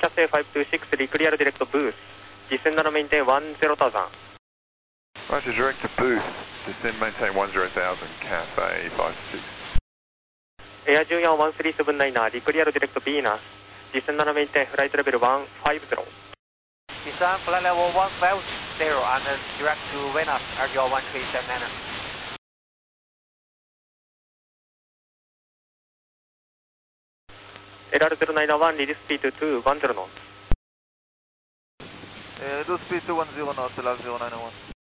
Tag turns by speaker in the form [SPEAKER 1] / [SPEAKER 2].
[SPEAKER 1] Cathay 526, re-clear direct booth. Descend and maintain 10,000.
[SPEAKER 2] Roger, direct to booth. Descend, maintain 10,000, Cathay 526.
[SPEAKER 1] Air Junior 1379, re-clear direct Venus. Descend and maintain flight level 150.
[SPEAKER 3] Descend flight level 150 and direct to Venus, Air Junior 1379.
[SPEAKER 1] LR091, reduce speed to 210 knots.
[SPEAKER 3] Reduce speed to 10 knots, LR091.